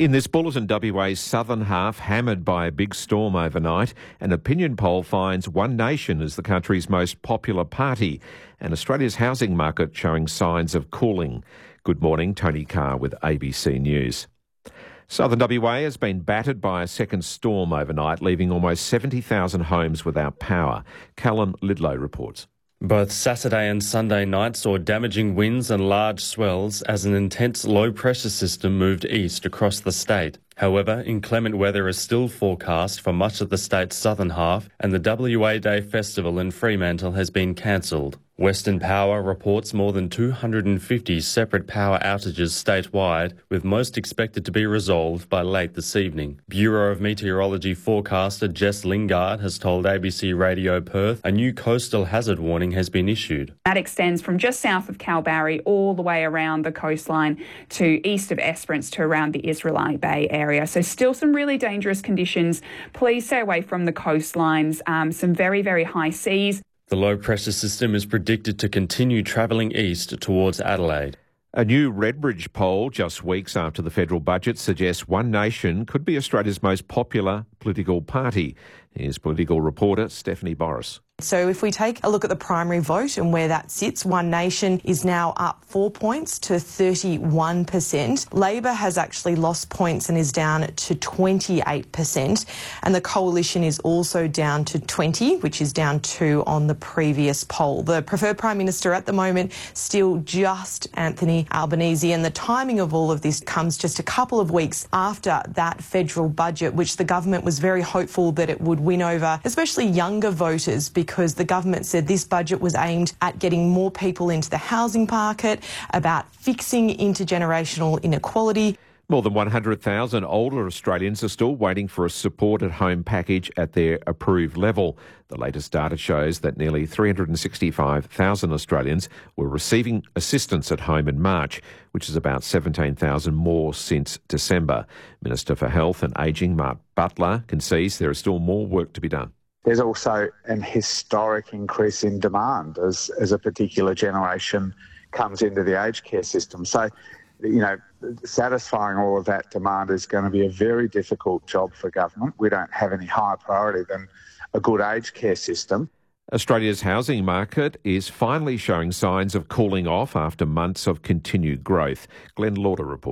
In this bulletin, WA's southern half hammered by a big storm overnight. An opinion poll finds One Nation as the country's most popular party, and Australia's housing market showing signs of cooling. Good morning, Tony Carr with ABC News. Southern WA has been battered by a second storm overnight, leaving almost 70,000 homes without power. Callum Lidlow reports. Both Saturday and Sunday night saw damaging winds and large swells as an intense low-pressure system moved east across the state. However, inclement weather is still forecast for much of the state's southern half, and the WA Day Festival in Fremantle has been cancelled. Western Power reports more than 250 separate power outages statewide, with most expected to be resolved by late this evening. Bureau of Meteorology forecaster Jess Lingard has told ABC Radio Perth a new coastal hazard warning has been issued. That extends from just south of Kalbarri all the way around the coastline to east of Esperance to around the Israelite Bay area. So still some really dangerous conditions. Please stay away from the coastlines, some very, very high seas. The low-pressure system is predicted to continue travelling east towards Adelaide. A new Redbridge poll just weeks after the federal budget suggests One Nation could be Australia's most popular political party. Here's political reporter Stephanie Boris. So if we take a look at the primary vote and where that sits, One Nation is now up 4 points to 31%. Labor has actually lost points and is down to 28%. And the Coalition is also down to 20, which is down 2 on the previous poll. The preferred Prime Minister at the moment still just Anthony Albanese. And the timing of all of this comes just a couple of weeks after that federal budget, which the government was very hopeful that it would win over, especially younger voters, because the government said this budget was aimed at getting more people into the housing market, about fixing intergenerational inequality. More than 100,000 older Australians are still waiting for a supported home package at their approved level. The latest data shows that nearly 365,000 Australians were receiving assistance at home in March, which is about 17,000 more since December. Minister for Health and Ageing, Mark Butler, concedes there is still more work to be done. There's also an historic increase in demand as a particular generation comes into the aged care system. So, satisfying all of that demand is going to be a very difficult job for government. We don't have any higher priority than a good aged care system. Australia's housing market is finally showing signs of cooling off after months of continued growth. Glenn Lauder reports.